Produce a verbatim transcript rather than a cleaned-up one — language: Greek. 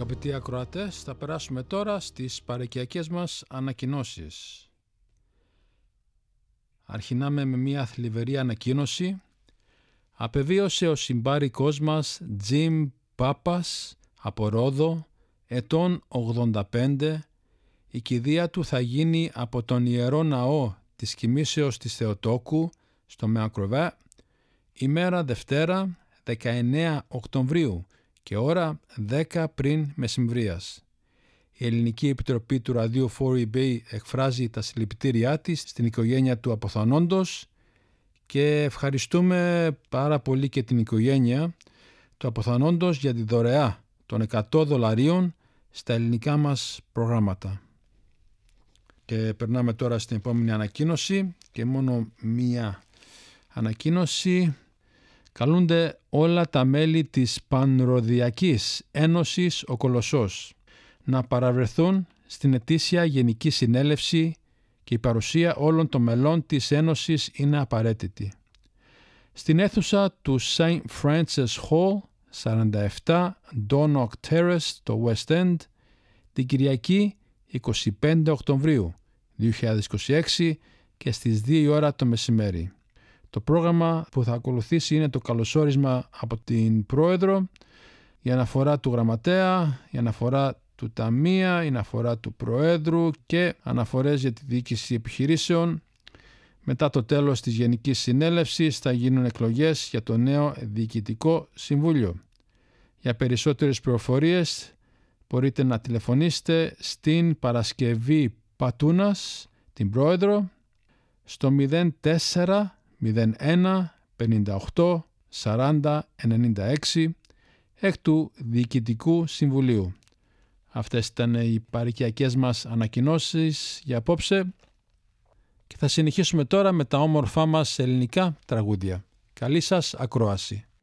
Αγαπητοί ακροατές, θα περάσουμε τώρα στις παροικιακές μας ανακοινώσεις. Αρχινάμε με μια θλιβερή ανακοίνωση. Απεβίωσε ο συμπάρικος μας Τζιμ Πάπας από Ρόδο, ετών ογδόντα πέντε. Η κηδεία του θα γίνει από τον Ιερό Ναό της Κοιμήσεως της Θεοτόκου στο Μεακροβέ, ημέρα Δευτέρα δεκαεννέα Οκτωβρίου και ώρα δέκα πριν μεσημβρίας. Η Ελληνική Επιτροπή του Ραδίου φορ ι μπι εκφράζει τα συλληπιτήριά της στην οικογένεια του αποθανόντος και ευχαριστούμε πάρα πολύ και την οικογένεια του αποθανόντος για τη δωρεά των εκατό δολαρίων στα ελληνικά μας προγράμματα. Και περνάμε τώρα στην επόμενη ανακοίνωση και μόνο μία ανακοίνωση. Καλούνται όλα τα μέλη της Πανροδιακής Ένωσης ο Κολοσσός να παραβρεθούν στην ετήσια Γενική Συνέλευση και η παρουσία όλων των μελών της Ένωσης είναι απαραίτητη. Στην αίθουσα του Saint Francis Hall, σαράντα επτά Donnock Terrace, στο West End, την Κυριακή είκοσι πέντε Οκτωβρίου δύο χιλιάδες είκοσι έξι και στις δύο η ώρα το μεσημέρι. Το πρόγραμμα που θα ακολουθήσει είναι το καλωσόρισμα από την Πρόεδρο, η αναφορά του Γραμματέα, η αναφορά του Ταμεία, η αναφορά του Προέδρου και αναφορές για τη διοίκηση επιχειρήσεων. Μετά το τέλος της Γενικής Συνέλευσης θα γίνουν εκλογές για το νέο Διοικητικό Συμβούλιο. Για περισσότερες πληροφορίες μπορείτε να τηλεφωνήσετε στην Παρασκευή Πατούνας, την Πρόεδρο, στο μηδέν τέσσερα μηδέν ένα πενήντα οκτώ σαράντα ενενήντα έξι εκ του Διοικητικού Συμβουλίου. Αυτές ήταν οι παροικιακές μας ανακοινώσεις για απόψε και θα συνεχίσουμε τώρα με τα όμορφά μας ελληνικά τραγούδια. Καλή σας ακρόαση.